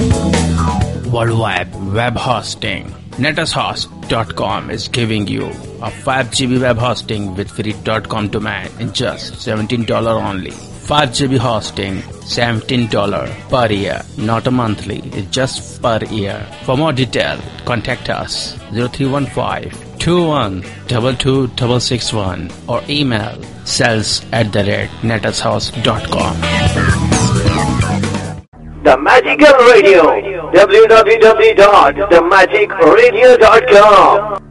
World Wide Web Hosting. NetAsHost.com is giving you a 5 GB web hosting with free .com domain in just $17 only. 5 GB hosting, $17 per year, not a monthly, it's just per year. For more detail, contact us 0315-2122-661 or email sales@netashouse.com. The Magical Radio, www.themagicradio.com.